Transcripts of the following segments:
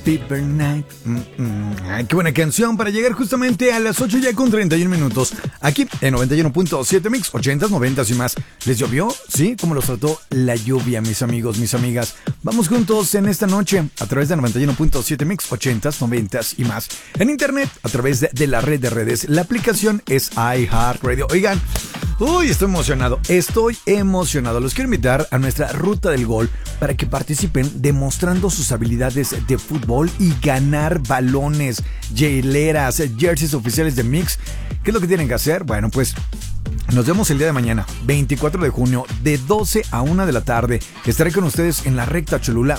Paper Night. Ay, qué buena canción para llegar justamente a las 8 ya con 31 minutos. Aquí en 91.7 Mix, 80s, 90s y más. ¿Les llovió? ¿Sí? ¿Cómo los trató la lluvia, mis amigos, mis amigas? Vamos juntos en esta noche a través de 91.7 Mix, 80s, 90s y más. En internet, a través de la red de redes. La aplicación es iHeartRadio. Oigan, estoy emocionado. Los quiero invitar a nuestra Ruta del Gol para que participen demostrando sus habilidades de fútbol y ganar balones, hieleras, jerseys oficiales de Mix. ¿Qué es lo que tienen que hacer? Bueno, pues nos vemos el día de mañana, 24 de junio, de 12 a 1 de la tarde. Estaré con ustedes en la recta Cholula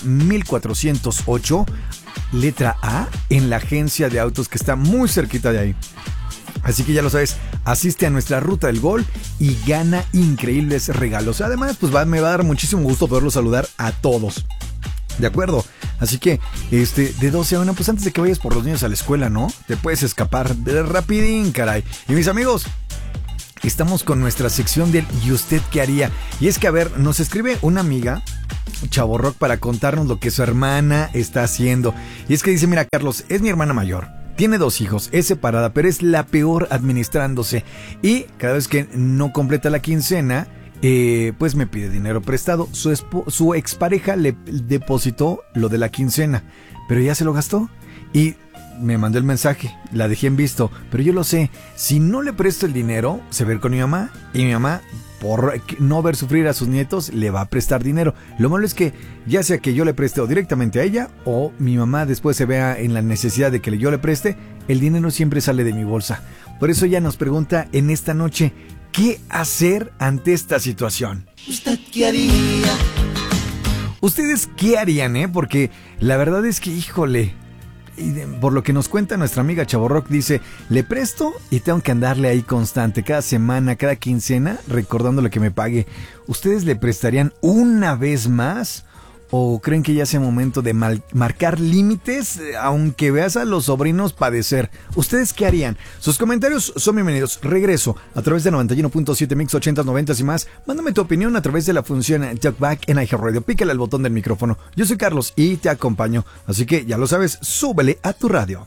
1408, letra A, en la agencia de autos que está muy cerquita de ahí. Así que ya lo sabes, asiste a nuestra Ruta del Gol y gana increíbles regalos. Además, pues me va a dar muchísimo gusto poderlos saludar a todos. ¿De acuerdo? Así que, de 12 a 1, pues antes de que vayas por los niños a la escuela, ¿no? Te puedes escapar de rapidín, caray. Y mis amigos, estamos con nuestra sección del ¿y usted qué haría? Y es que, a ver, nos escribe una amiga, Chavorrock, para contarnos lo que su hermana está haciendo. Y es que dice, mira, Carlos, es mi hermana mayor. Tiene 2 hijos, es separada, pero es la peor administrándose. Y cada vez que no completa la quincena, pues me pide dinero prestado. Su expareja le depositó lo de la quincena, pero ya se lo gastó. Y me mandó el mensaje, la dejé en visto, pero yo lo sé. Si no le presto el dinero, se va a ir con mi mamá. Y mi mamá, por no ver sufrir a sus nietos, le va a prestar dinero. Lo malo es que ya sea que yo le preste o directamente a ella, o mi mamá después se vea en la necesidad de que yo le preste, el dinero siempre sale de mi bolsa. Por eso ella nos pregunta en esta noche, ¿qué hacer ante esta situación? ¿Usted qué haría? ¿Ustedes qué harían, Porque la verdad es que, híjole, por lo que nos cuenta nuestra amiga Chavorrock, dice, le presto y tengo que andarle ahí constante, cada semana, cada quincena, recordándole que me pague. ¿Ustedes le prestarían una vez más? ¿O creen que ya sea momento de marcar límites, aunque veas a los sobrinos padecer? ¿Ustedes qué harían? Sus comentarios son bienvenidos. Regreso a través de 91.7 Mix, 80s, 90s y más. Mándame tu opinión a través de la función Talkback en iHeartRadio. Pícale al botón del micrófono. Yo soy Carlos y te acompaño. Así que ya lo sabes, súbele a tu radio.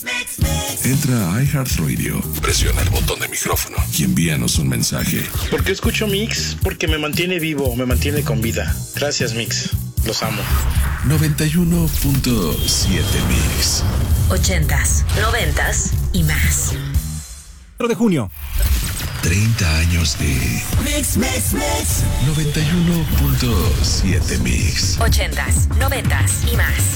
Entra a iHeartRadio, presiona el botón de micrófono y envíanos un mensaje. ¿Por qué escucho Mix? Porque me mantiene vivo, me mantiene con vida. Gracias, Mix. Los amo. 91.7 Mix. 80s, 90s y más. 4 de junio. 30 años de Mix. 91.7 Mix. 80s, 90s y más.